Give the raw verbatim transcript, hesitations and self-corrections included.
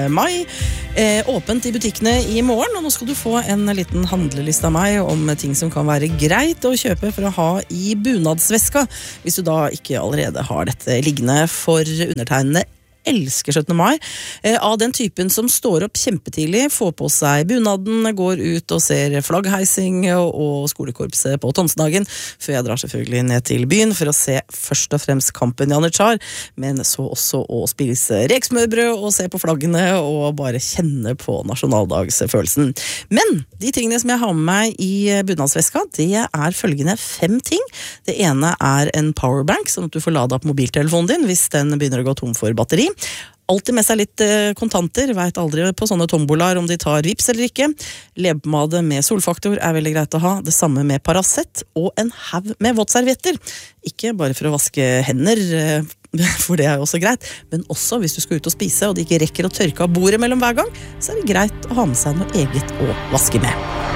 mai. Eh, åpent i butikkene i morgen, og nå skal du få en liten handleliste av meg om ting som kan være greit å kjøpe for å ha i bunadsveska, hvis du da ikke allerede har dette liggende. For undertegnende elsker syttende mai, eh, av den typen som står opp kjempetidlig, får på seg bunaden, går ut og ser flaggheising og, og skolekorpset på Tonsenhagen, før jeg drar selvfølgelig ned til byen for å se først og fremst kampen Janitsjar, men så også å spise reksmørbrød og se på flaggene og bare kjenne på nasjonaldagsfølelsen. Men de tingene som jeg har med meg i bunadsveska, det er følgende fem ting. Det ene er en powerbank, sånn at du får lada opp mobiltelefonen din hvis den begynner å gå tom for batteri. Alltid med seg litt eh, kontanter, vet aldri på sånne tombolar om de tar vips eller ikke. Leppepomade med solfaktor er veldig greit å ha, det samme med Paracet og en haug med våtservietter. Ikke bare for å vaske hender, eh, for det er jo også greit, men også hvis du skal ut og spise og de ikke rekker å tørke av bordet mellom hver gang, så er det greit å ha med seg noe eget å vaske med.